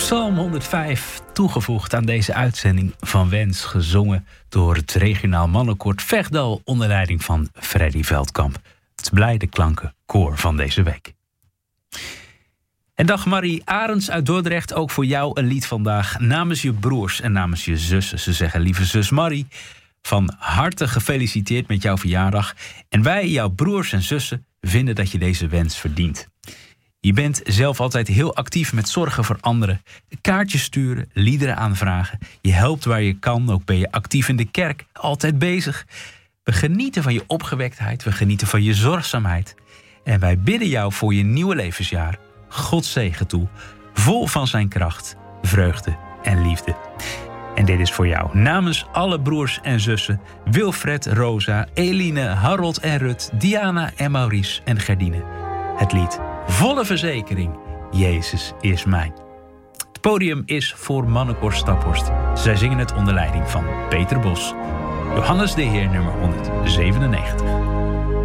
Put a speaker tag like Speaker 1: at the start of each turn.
Speaker 1: Psalm 105, toegevoegd aan deze uitzending van Wens, gezongen door het regionaal mannenkoor Vechtdal onder leiding van Freddy Veldkamp. Het blijde klanken koor van deze week. En dag Marie Arends uit Dordrecht, ook voor jou een lied vandaag namens je broers en namens je zussen. Ze zeggen: lieve zus Marie, van harte gefeliciteerd met jouw verjaardag. En wij, jouw broers en zussen, vinden dat je deze wens verdient. Je bent zelf altijd heel actief met zorgen voor anderen. Kaartjes sturen, liederen aanvragen. Je helpt waar je kan, ook ben je actief in de kerk. Altijd bezig. We genieten van je opgewektheid, we genieten van je zorgzaamheid. En wij bidden jou voor je nieuwe levensjaar Gods zegen toe, vol van zijn kracht, vreugde en liefde. En dit is voor jou namens alle broers en zussen: Wilfred, Rosa, Eline, Harold en Rut, Diana en Maurice en Gerdine. Het lied Volle Verzekering, Jezus is mijn. Het podium is voor Mannenkoor Staphorst. Zij zingen het onder leiding van Peter Bos. Johannes de Heer nummer 197.